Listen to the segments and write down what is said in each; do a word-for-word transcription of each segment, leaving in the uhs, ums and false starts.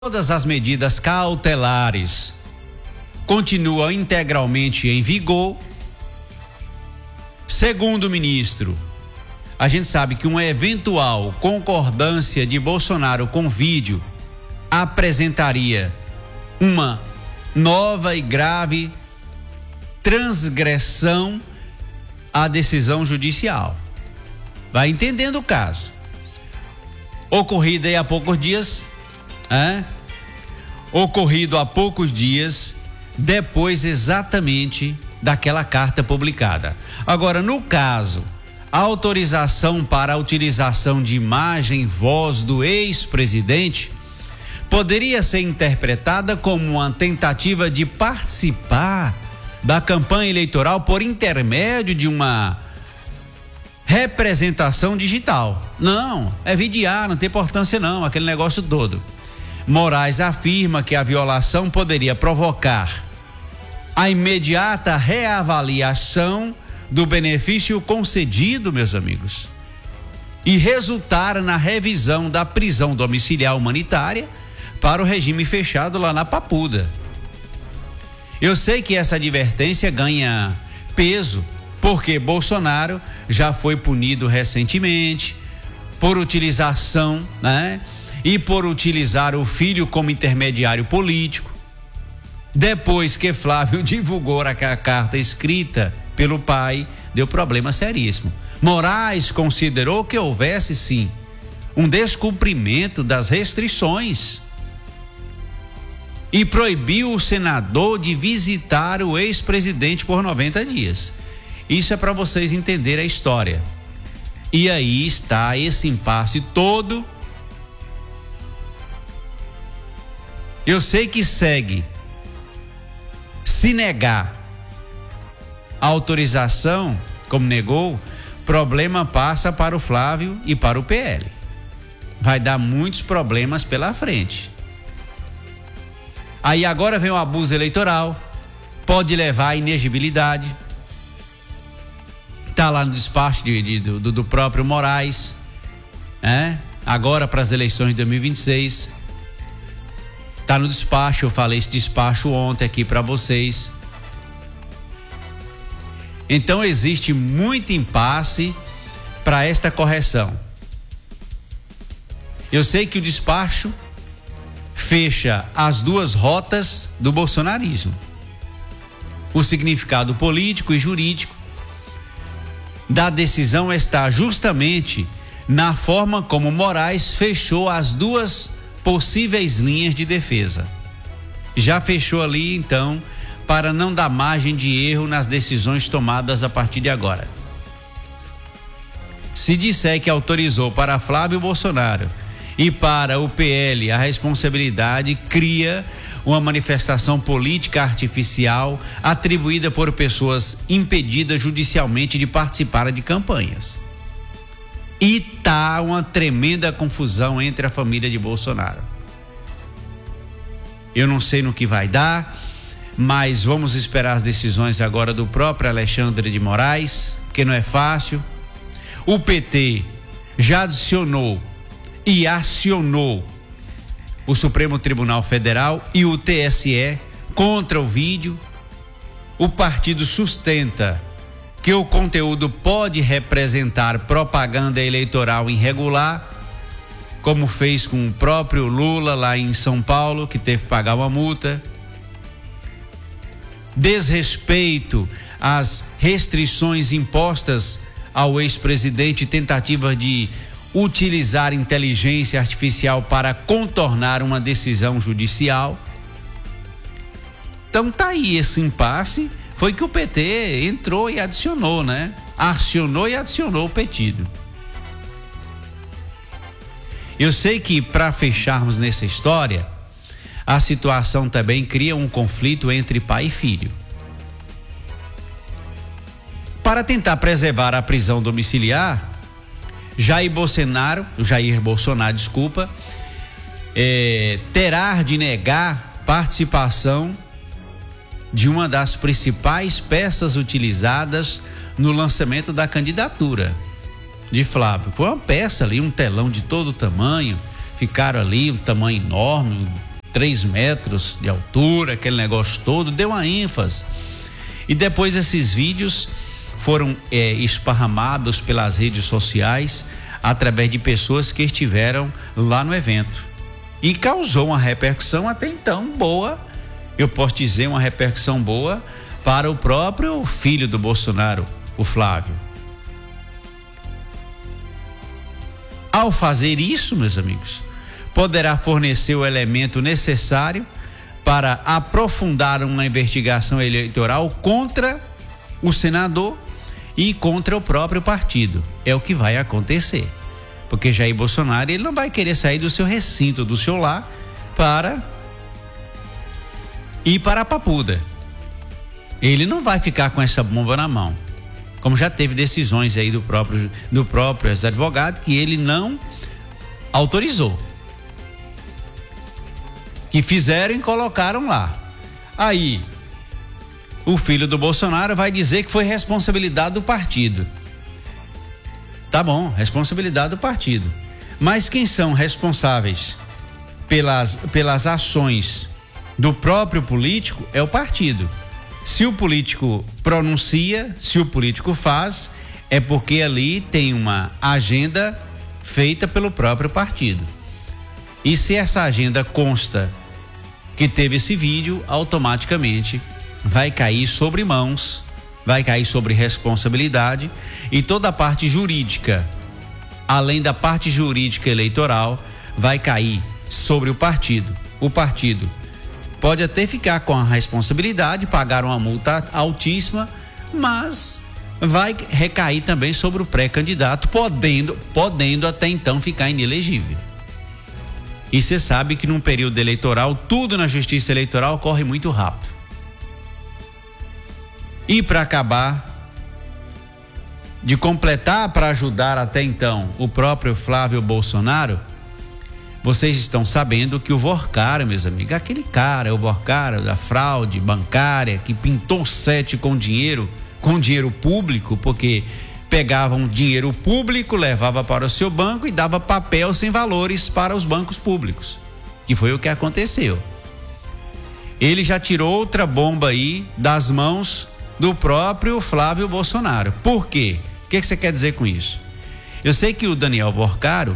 Todas as medidas cautelares continuam integralmente em vigor. Segundo o ministro, a gente sabe que uma eventual concordância de Bolsonaro com o vídeo apresentaria uma nova e grave transgressão à decisão judicial. Vai entendendo o caso. Ocorrido aí há poucos dias, é? Ocorrido há poucos dias, depois exatamente daquela carta publicada. Agora, no caso, a autorização para a utilização de imagem e voz do ex-presidente poderia ser interpretada como uma tentativa de participar da campanha eleitoral por intermédio de uma representação digital. Não, é vidiar, não tem importância não, aquele negócio todo. Moraes afirma que a violação poderia provocar a imediata reavaliação do benefício concedido, meus amigos, e resultar na revisão da prisão domiciliar humanitária para o regime fechado lá na Papuda. Eu sei que essa advertência ganha peso porque Bolsonaro já foi punido recentemente por utilização, né? E por utilizar o filho como intermediário político. Depois que Flávio divulgou a carta escrita pelo pai, deu problema seríssimo. Moraes considerou que houvesse sim um descumprimento das restrições e proibiu o senador de visitar o ex-presidente por noventa dias. Isso é para vocês entenderem a história. E aí está esse impasse todo. Eu sei que segue. Se negar a autorização, como negou, problema passa para o Flávio e para o P L. Vai dar muitos problemas pela frente. Aí agora vem o abuso eleitoral, pode levar à inegibilidade. Está lá no despacho de, de, do, do próprio Moraes, né? Agora para as eleições de dois mil e vinte e seis. Está no despacho, eu falei esse despacho ontem aqui para vocês. Então existe muito impasse para esta correção. Eu sei que o despacho fecha as duas rotas do bolsonarismo. O significado político e jurídico da decisão está justamente na forma como Moraes fechou as duas possíveis linhas de defesa. Já fechou ali, então, para não dar margem de erro nas decisões tomadas a partir de agora. Se disser que autorizou para Flávio Bolsonaro e para o P L a responsabilidade, cria uma manifestação política artificial atribuída por pessoas impedidas judicialmente de participar de campanhas. E tá uma tremenda confusão entre a família de Bolsonaro. Eu não sei no que vai dar, mas vamos esperar as decisões agora do próprio Alexandre de Moraes, porque não é fácil. O P T já adicionou e acionou o Supremo Tribunal Federal e o T S E contra o vídeo. O partido sustenta que o conteúdo pode representar propaganda eleitoral irregular, como fez com o próprio Lula lá em São Paulo, que teve que pagar uma multa. Desrespeito às restrições impostas ao ex-presidente, tentativa de utilizar inteligência artificial para contornar uma decisão judicial. Então tá aí esse impasse. Foi que o P T entrou e adicionou, né? Acionou e adicionou o pedido. Eu sei que para fecharmos nessa história, a situação também cria um conflito entre pai e filho. Para tentar preservar a prisão domiciliar, Jair Bolsonaro, Jair Bolsonaro, desculpa, é, terá de negar participação de uma das principais peças utilizadas no lançamento da candidatura de Flávio. Foi uma peça ali, um telão de todo tamanho, ficaram ali, um tamanho enorme, três metros de altura, aquele negócio todo, deu uma ênfase. E depois esses vídeos foram é, esparramados pelas redes sociais através de pessoas que estiveram lá no evento. E causou uma repercussão até então boa, eu posso dizer uma repercussão boa para o próprio filho do Bolsonaro, o Flávio. Ao fazer isso, meus amigos, poderá fornecer o elemento necessário para aprofundar uma investigação eleitoral contra o senador e contra o próprio partido. É o que vai acontecer. Porque Jair Bolsonaro, ele não vai querer sair do seu recinto, do seu lar, para ir para a Papuda. Ele não vai ficar com essa bomba na mão. Como já teve decisões aí do próprio, do próprio advogado que ele não autorizou. Que fizeram e colocaram lá. Aí, o filho do Bolsonaro vai dizer que foi responsabilidade do partido. Tá bom, responsabilidade do partido. Mas quem são responsáveis pelas, pelas ações do próprio político é o partido. Se o político pronuncia, se o político faz, é porque ali tem uma agenda feita pelo próprio partido. E se essa agenda consta que teve esse vídeo, automaticamente vai cair sobre mãos, vai cair sobre responsabilidade, e toda a parte jurídica, além da parte jurídica eleitoral, vai cair sobre o partido. O partido pode até ficar com a responsabilidade, pagar uma multa altíssima, mas vai recair também sobre o pré-candidato, podendo, podendo até então ficar inelegível. E você sabe que num período eleitoral, tudo na justiça eleitoral corre muito rápido. E para acabar de completar, para ajudar até então o próprio Flávio Bolsonaro, vocês estão sabendo que o Vorcaro, meus amigos, aquele cara, o Vorcaro da fraude bancária, que pintou sete com dinheiro, com dinheiro público, porque pegavam dinheiro público, levava para o seu banco e dava papel sem valores para os bancos públicos, que foi o que aconteceu. Ele já tirou outra bomba aí das mãos do próprio Flávio Bolsonaro. Por quê? O que, que você quer dizer com isso? Eu sei que o Daniel Vorcaro,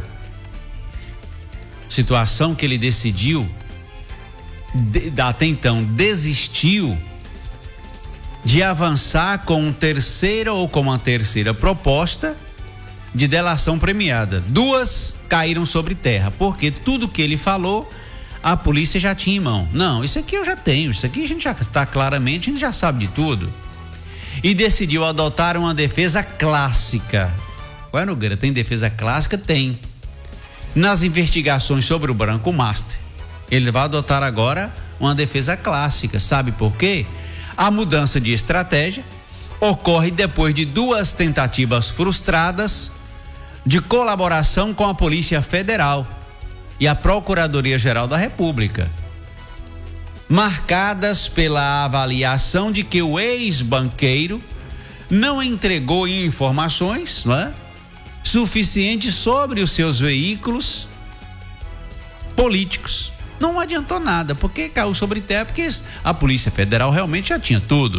situação que ele decidiu, de, até então desistiu de avançar com um terceira ou com uma terceira proposta de delação premiada. Duas caíram sobre terra, porque tudo que ele falou, a polícia já tinha em mão. Não, isso aqui eu já tenho, isso aqui a gente já está claramente, a gente já sabe de tudo. E decidiu adotar uma defesa clássica. Ué, Nogueira, tem defesa clássica? Tem. Nas investigações sobre o Branco Master, ele vai adotar agora uma defesa clássica. Sabe por quê? A mudança de estratégia ocorre depois de duas tentativas frustradas de colaboração com a Polícia Federal e a Procuradoria-Geral da República, marcadas pela avaliação de que o ex-banqueiro não entregou informações, não é, suficientes sobre os seus veículos políticos. Não adiantou nada, porque caiu sobre terra, porque a Polícia Federal realmente já tinha tudo.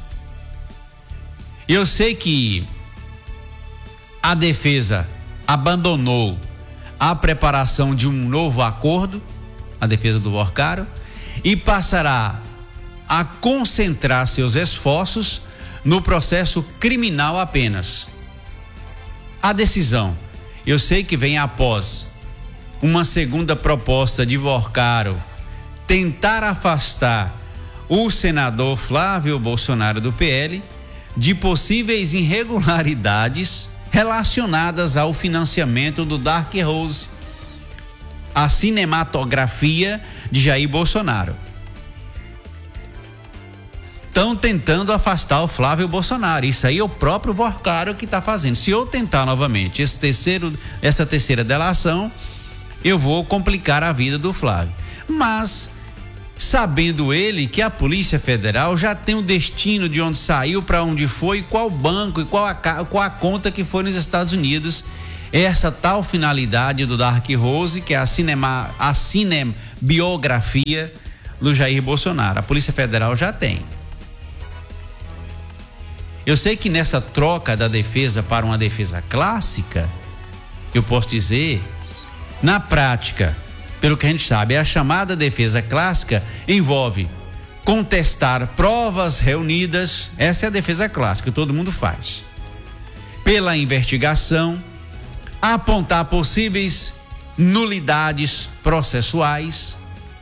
Eu sei que a defesa abandonou a preparação de um novo acordo, a defesa do Vorcaro, e passará a concentrar seus esforços no processo criminal apenas. A decisão, eu sei que vem após uma segunda proposta de Vorcaro tentar afastar o senador Flávio Bolsonaro do P L de possíveis irregularidades relacionadas ao financiamento do Dark Rose, a cinematografia de Jair Bolsonaro. Estão tentando afastar o Flávio Bolsonaro. Isso aí é o próprio Vorcaro que está fazendo. Se eu tentar novamente esse terceiro, essa terceira delação, eu vou complicar a vida do Flávio. Mas, sabendo ele que a Polícia Federal já tem o destino de onde saiu, para onde foi, qual banco e qual a, qual a conta que foi nos Estados Unidos, essa tal finalidade do Dark Rose, que é a, cinema, a cinebiografia do Jair Bolsonaro. A Polícia Federal já tem. Eu sei que nessa troca da defesa para uma defesa clássica, eu posso dizer, na prática, pelo que a gente sabe, a chamada defesa clássica envolve contestar provas reunidas, essa é a defesa clássica, todo mundo faz, pela investigação, apontar possíveis nulidades processuais,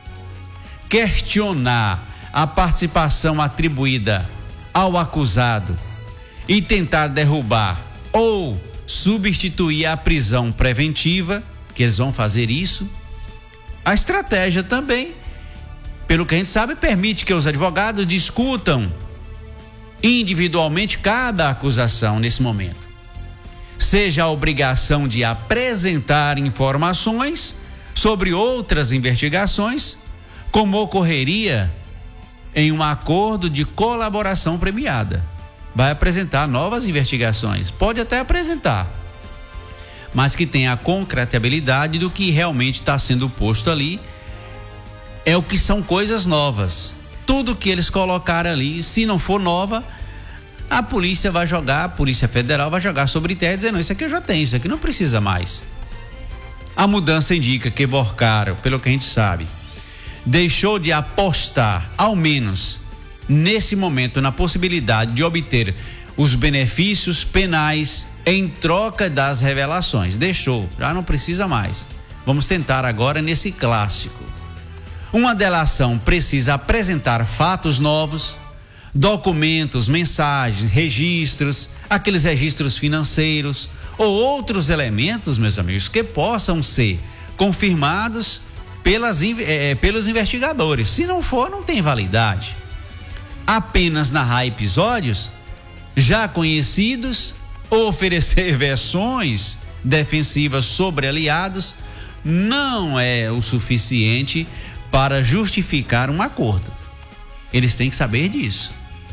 questionar a participação atribuída ao acusado e tentar derrubar ou substituir a prisão preventiva, que eles vão fazer isso. A estratégia também, pelo que a gente sabe, permite que os advogados discutam individualmente cada acusação nesse momento. Seja a obrigação de apresentar informações sobre outras investigações, como ocorreria em um acordo de colaboração premiada. Vai apresentar novas investigações, pode até apresentar, mas que tenha a concretabilidade do que realmente está sendo posto ali, é o que são coisas novas. Tudo que eles colocaram ali, se não for nova, a polícia vai jogar, a Polícia Federal vai jogar sobre terra e dizer, não, isso aqui eu já tenho, isso aqui não precisa mais. A mudança indica que Borcaro, pelo que a gente sabe, deixou de apostar, ao menos nesse momento, na possibilidade de obter os benefícios penais em troca das revelações. Deixou, já não precisa mais. Vamos tentar agora nesse clássico. Uma delação precisa apresentar fatos novos, documentos, mensagens, registros, aqueles registros financeiros ou outros elementos, meus amigos, que possam ser confirmados pelas, eh, pelos investigadores. Se não for, não tem validade. Apenas narrar episódios já conhecidos ou oferecer versões defensivas sobre aliados não é o suficiente para justificar um acordo. Eles têm que saber disso.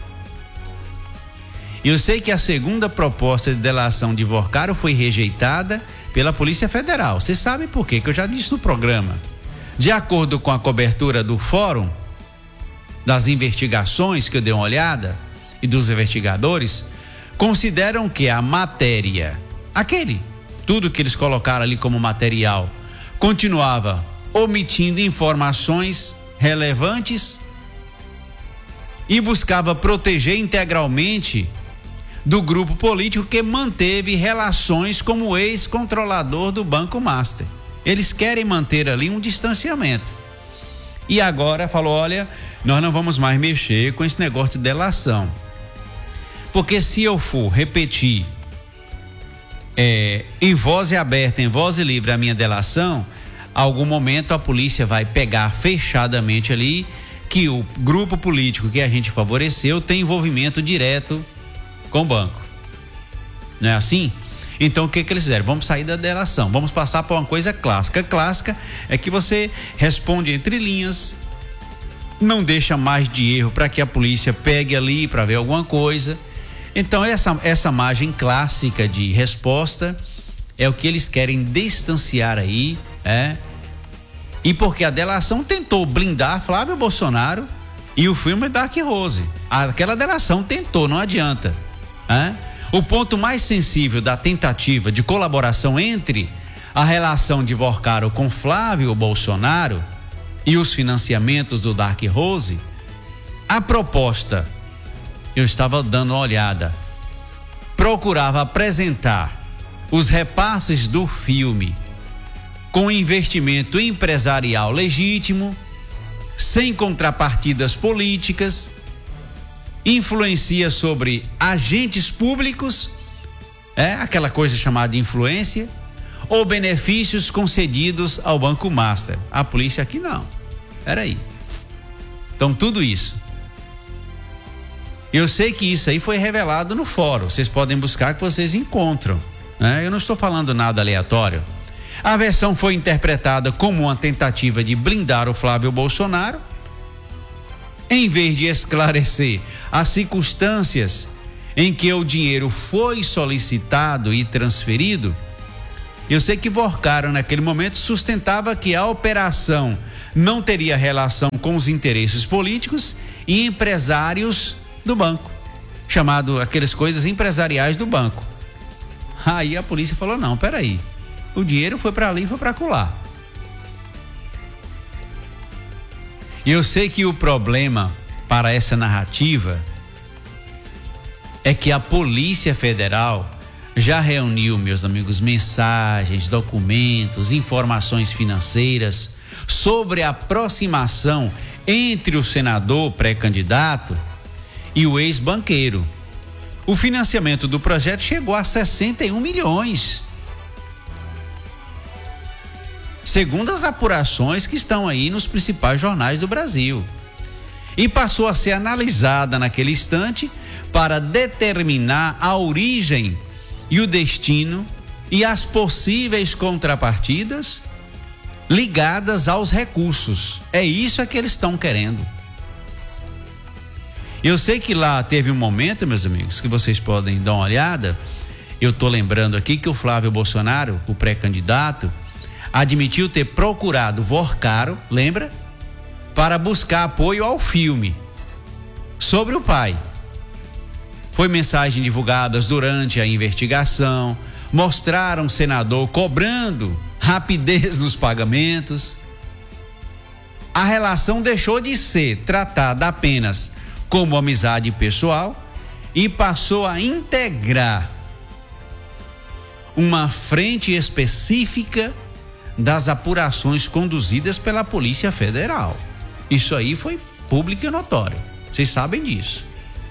Eu sei que a segunda proposta de delação de Borcaro foi rejeitada pela Polícia Federal. Você sabe por quê? Que eu já disse no programa. De acordo com a cobertura do fórum, das investigações que eu dei uma olhada e dos investigadores, consideram que a matéria, aquele, tudo que eles colocaram ali como material, continuava omitindo informações relevantes e buscava proteger integralmente do grupo político que manteve relações como ex-controlador do Banco Master. Eles querem manter ali um distanciamento. E agora falou, olha, nós não vamos mais mexer com esse negócio de delação. Porque se eu for repetir é, em voz aberta, em voz livre a minha delação, algum momento a polícia vai pegar fechadamente ali que o grupo político que a gente favoreceu tem envolvimento direto com o banco. Não é assim? Então o que que eles fizeram? Vamos sair da delação, vamos passar para uma coisa clássica. Clássica é que você responde entre linhas, não deixa mais de erro para que a polícia pegue ali para ver alguma coisa. Então essa, essa margem clássica de resposta é o que eles querem distanciar aí, é? E porque a delação tentou blindar Flávio Bolsonaro e o filme Dark Rose. Aquela delação tentou, não adianta, é? O ponto mais sensível da tentativa de colaboração entre a relação de Borcaro com Flávio Bolsonaro e os financiamentos do Dark Rose, a proposta, eu estava dando uma olhada, procurava apresentar os repasses do filme com investimento empresarial legítimo, sem contrapartidas políticas, influencia sobre agentes públicos, é aquela coisa chamada de influência, ou benefícios concedidos ao Banco Master. A polícia aqui não. Peraí. Então tudo isso. Eu sei que isso aí foi revelado no fórum. Vocês podem buscar que vocês encontram, né? Eu não estou falando nada aleatório. A versão foi interpretada como uma tentativa de blindar o Flávio Bolsonaro, em vez de esclarecer as circunstâncias em que o dinheiro foi solicitado e transferido. Eu sei que Vorcaro, naquele momento, sustentava que a operação não teria relação com os interesses políticos e empresários do banco, chamado aquelas coisas empresariais do banco. Aí a polícia falou: não, peraí, o dinheiro foi para ali e foi para acolá. E eu sei que o problema para essa narrativa é que a Polícia Federal já reuniu, meus amigos, mensagens, documentos, informações financeiras sobre a aproximação entre o senador pré-candidato e o ex-banqueiro. O financiamento do projeto chegou a sessenta e um milhões. Segundo as apurações que estão aí nos principais jornais do Brasil. E passou a ser analisada naquele instante para determinar a origem e o destino e as possíveis contrapartidas ligadas aos recursos. É isso que eles estão querendo. Eu sei que lá teve um momento, meus amigos, que vocês podem dar uma olhada. Eu estou lembrando aqui que o Flávio Bolsonaro, o pré-candidato, admitiu ter procurado Vorcaro, lembra? Para buscar apoio ao filme sobre o pai. Foi mensagem divulgadas durante a investigação, mostraram o senador cobrando rapidez nos pagamentos. A relação deixou de ser tratada apenas como amizade pessoal e passou a integrar uma frente específica das apurações conduzidas pela Polícia Federal. Isso aí foi público e notório. Vocês sabem disso.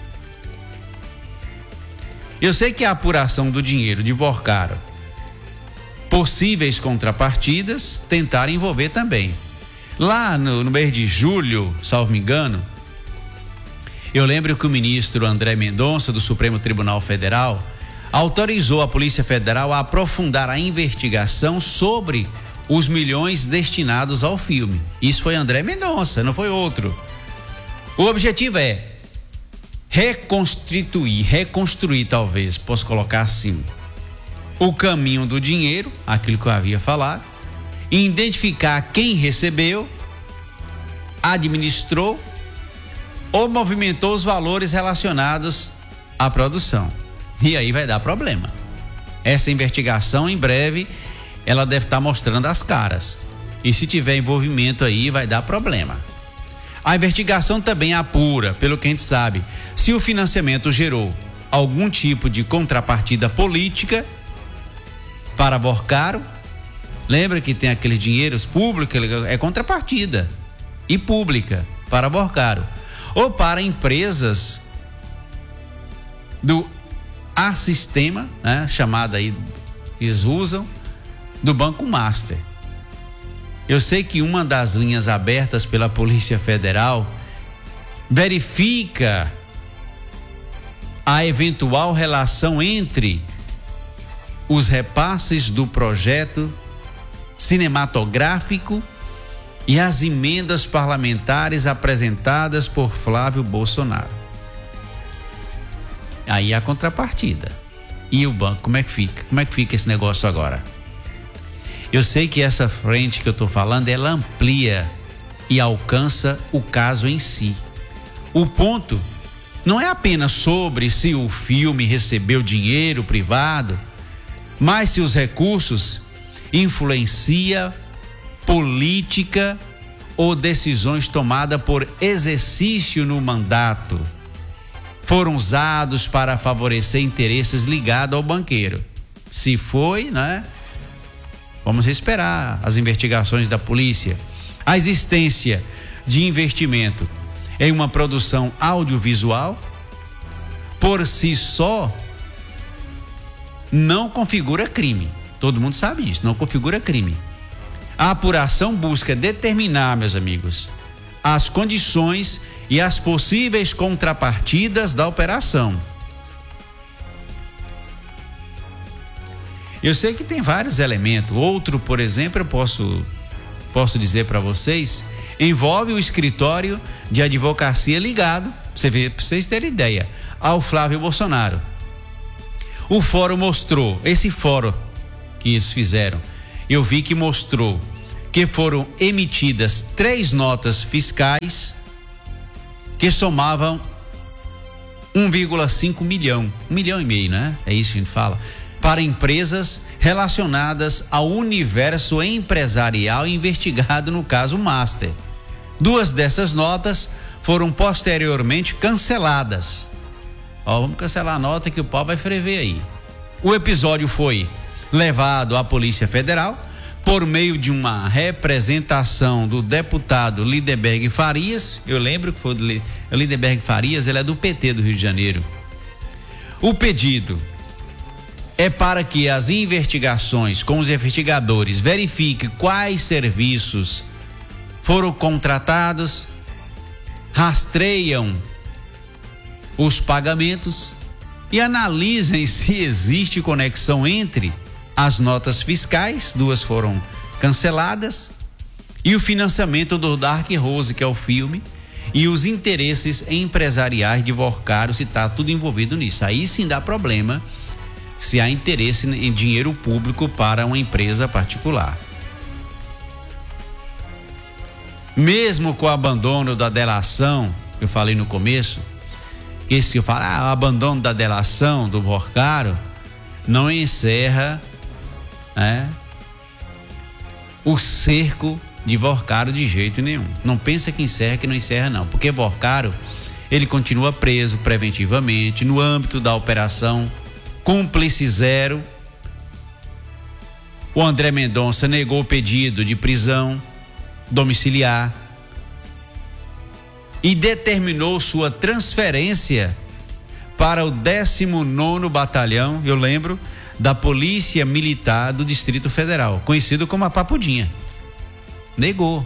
Eu sei que a apuração do dinheiro de Vorcaro, possíveis contrapartidas, tentaram envolver também. Lá no, no mês de julho, salvo me engano, eu lembro que o ministro André Mendonça, do Supremo Tribunal Federal, autorizou a Polícia Federal a aprofundar a investigação sobre os milhões destinados ao filme. Isso foi André Mendonça, não foi outro. O objetivo é reconstituir, reconstruir talvez, posso colocar assim, o caminho do dinheiro, aquilo que eu havia falado, identificar quem recebeu, administrou ou movimentou os valores relacionados à produção. E aí vai dar problema. Essa investigação, em breve, ela deve estar mostrando as caras. E se tiver envolvimento aí, vai dar problema. A investigação também apura, pelo que a gente sabe, se o financiamento gerou algum tipo de contrapartida política para Vorcaro. Lembra que tem aqueles dinheiros públicos, é contrapartida e pública para Vorcaro. Ou para empresas do A-Sistema, né, chamada aí, eles usam, do Banco Master. Eu sei que uma das linhas abertas pela Polícia Federal verifica a eventual relação entre os repasses do projeto cinematográfico e as emendas parlamentares apresentadas por Flávio Bolsonaro. Aí a contrapartida. E o banco, como é que fica? Como é que fica esse negócio agora? Eu sei que essa frente que eu estou falando, ela amplia e alcança o caso em si. O ponto não é apenas sobre se o filme recebeu dinheiro privado, mas se os recursos influenciam política ou decisões tomadas por exercício no mandato, foram usados para favorecer interesses ligados ao banqueiro. Se foi, né? Vamos esperar as investigações da polícia. A existência de investimento em uma produção audiovisual, por si só, não configura crime. Todo mundo sabe disso, não configura crime. A apuração busca determinar, meus amigos, as condições e as possíveis contrapartidas da operação. Eu sei que tem vários elementos. Outro, por exemplo, eu posso, posso dizer para vocês, envolve o escritório de advocacia ligado, para vocês terem ideia, ao Flávio Bolsonaro. O fórum mostrou, esse fórum que eles fizeram, eu vi que mostrou que foram emitidas três notas fiscais que somavam um vírgula cinco milhão, um milhão e meio, né? É isso que a gente fala, para empresas relacionadas ao universo empresarial investigado no caso Master. Duas dessas notas foram posteriormente canceladas. Ó, vamos cancelar a nota que o pau vai ferver aí. O episódio foi levado à Polícia Federal por meio de uma representação do deputado Lindenberg Farias. Eu lembro que foi do Lindenberg Farias, ele é do P T do Rio de Janeiro. O pedido é para que as investigações com os investigadores verifiquem quais serviços foram contratados, rastreiam os pagamentos e analisem se existe conexão entre as notas fiscais, duas foram canceladas, e o financiamento do Dark Rose, que é o filme, e os interesses empresariais de Vorcaro, se está tudo envolvido nisso. Aí sim dá problema se há interesse em dinheiro público para uma empresa particular. Mesmo com o abandono da delação, eu falei no começo, esse que eu falo, ah, o abandono da delação do Vorcaro não encerra, né, o cerco de Vorcaro de jeito nenhum. Não pensa que encerra, que não encerra não, porque Vorcaro, ele continua preso preventivamente no âmbito da operação Cúmplice Zero. O André Mendonça negou o pedido de prisão domiciliar e determinou sua transferência para o décimo nono Batalhão, eu lembro, da Polícia Militar do Distrito Federal, conhecido como a Papudinha. Negou.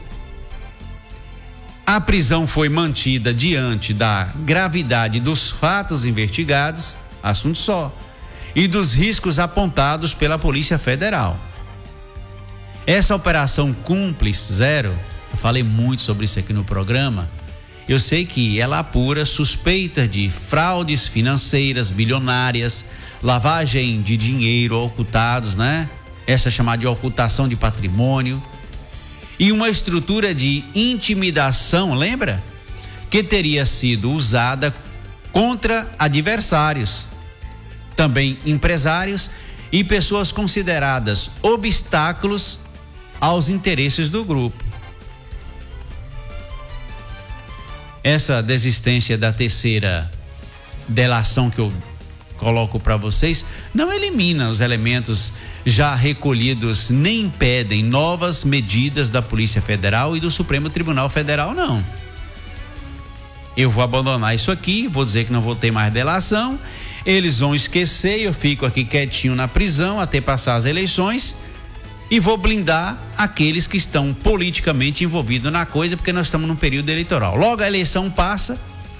A prisão foi mantida diante da gravidade dos fatos investigados, assunto só, e dos riscos apontados pela Polícia Federal. Essa operação Cúmplice Zero, eu falei muito sobre isso aqui no programa, eu sei que ela apura suspeitas de fraudes financeiras bilionárias, lavagem de dinheiro ocultados, né? Essa é chamada de ocultação de patrimônio, e uma estrutura de intimidação, lembra? Que teria sido usada contra adversários, também empresários e pessoas consideradas obstáculos aos interesses do grupo. Essa desistência da terceira delação que eu coloco para vocês não elimina os elementos já recolhidos, nem impedem novas medidas da Polícia Federal e do Supremo Tribunal Federal, não. Eu vou abandonar isso aqui, vou dizer que não vou ter mais delação, eles vão esquecer, eu fico aqui quietinho na prisão até passar as eleições e vou blindar aqueles que estão politicamente envolvidos na coisa, porque nós estamos num período eleitoral. Logo a eleição passa,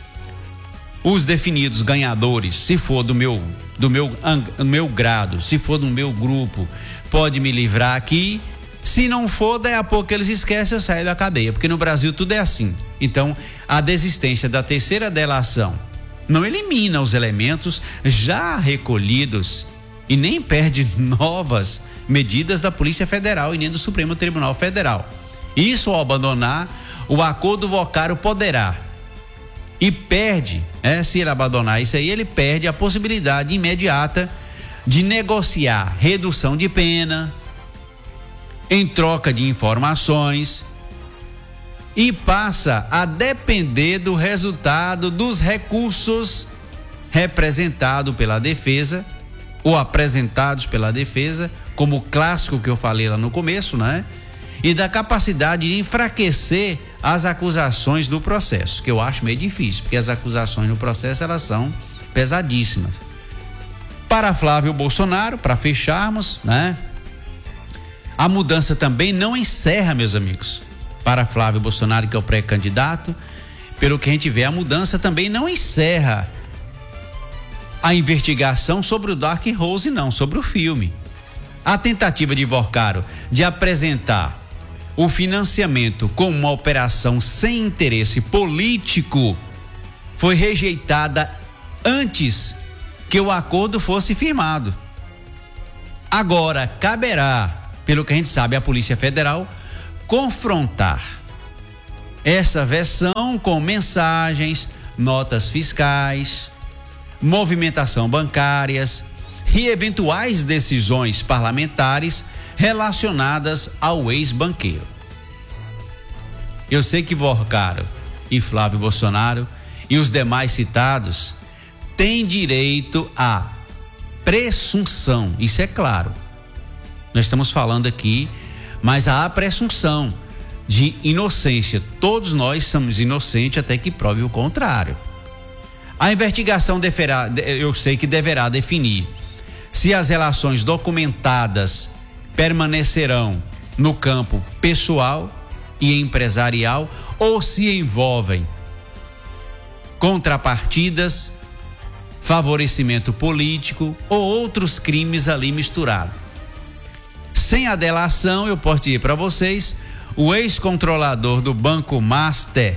os definidos ganhadores, se for do meu, do meu, do meu grado, se for do meu grupo, pode me livrar aqui. Se não for, daí a pouco eles esquecem, eu saio da cadeia, porque no Brasil tudo é assim. Então, a desistência da terceira delação não elimina os elementos já recolhidos e nem perde novas medidas da Polícia Federal e nem do Supremo Tribunal Federal. Isso, ao abandonar, o acordo Vorcaro poderá e perde, é, se ele abandonar isso aí, ele perde a possibilidade imediata de negociar redução de pena em troca de informações e passa a depender do resultado dos recursos representados pela defesa ou apresentados pela defesa, como o clássico que eu falei lá no começo, né? E da capacidade de enfraquecer as acusações do processo, que eu acho meio difícil, porque as acusações no processo, elas são pesadíssimas. Para Flávio Bolsonaro, para fecharmos, né? A mudança também não encerra, meus amigos. Para Flávio Bolsonaro, que é o pré-candidato, pelo que a gente vê, a mudança também não encerra a investigação sobre o Dark Rose, não, sobre o filme. A tentativa de Vorcaro de apresentar o financiamento como uma operação sem interesse político foi rejeitada antes que o acordo fosse firmado. Agora, caberá, pelo que a gente sabe, à Polícia Federal confrontar essa versão com mensagens, notas fiscais, movimentação bancárias e eventuais decisões parlamentares relacionadas ao ex-banqueiro. Eu sei que Vorcaro e Flávio Bolsonaro e os demais citados têm direito à presunção, isso é claro. Nós estamos falando aqui, mas há a presunção de inocência. Todos nós somos inocentes até que prove o contrário. A investigação deverá, eu sei que deverá definir se as relações documentadas permanecerão no campo pessoal e empresarial ou se envolvem contrapartidas, favorecimento político ou outros crimes ali misturados. Sem a delação, eu posso dizer para vocês, o ex-controlador do Banco Master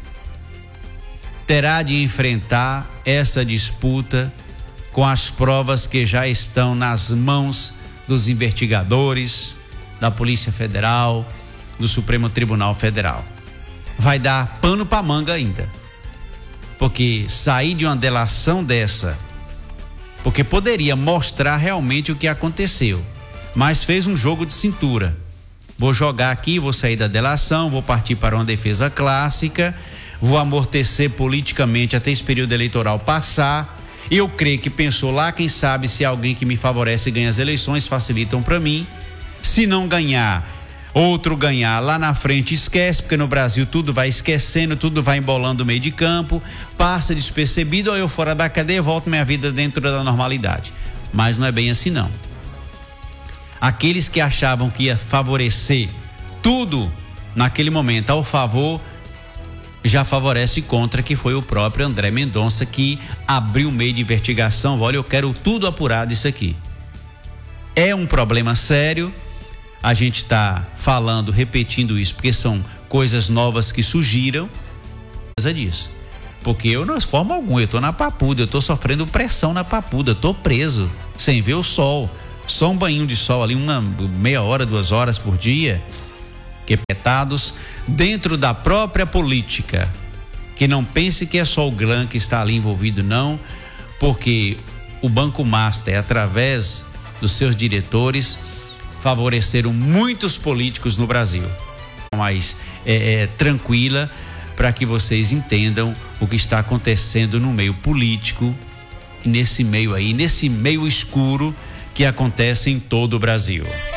terá de enfrentar essa disputa com as provas que já estão nas mãos dos investigadores, da Polícia Federal, do Supremo Tribunal Federal. Vai dar pano para manga ainda. Porque sair de uma delação dessa, porque poderia mostrar realmente o que aconteceu, mas fez um jogo de cintura. Vou jogar aqui, vou sair da delação, vou partir para uma defesa clássica, vou amortecer politicamente até esse período eleitoral passar. Eu creio que pensou lá, quem sabe se alguém que me favorece ganha as eleições, facilitam para mim. Se não ganhar, outro ganhar, lá na frente esquece, porque no Brasil tudo vai esquecendo, tudo vai embolando o meio de campo, passa despercebido, ou eu fora da cadeia, volto minha vida dentro da normalidade. Mas não é bem assim não. Aqueles que achavam que ia favorecer tudo naquele momento ao favor, já favorece contra, que foi o próprio André Mendonça que abriu o meio de investigação. Olha, eu quero tudo apurado isso aqui. É um problema sério. A gente está falando, repetindo isso, porque são coisas novas que surgiram. Coisa disso. Porque eu, não de forma alguma, eu estou na papuda, eu estou sofrendo pressão na papuda, estou preso, sem ver o sol. Só um banho de sol ali, uma meia hora, duas horas por dia, que petados dentro da própria política. Que não pense que é só o Glan que está ali envolvido, não, porque o Banco Master, através dos seus diretores, favoreceram muitos políticos no Brasil. Mais é, é, tranquila, para que vocês entendam o que está acontecendo no meio político, nesse meio aí, nesse meio escuro que acontece em todo o Brasil.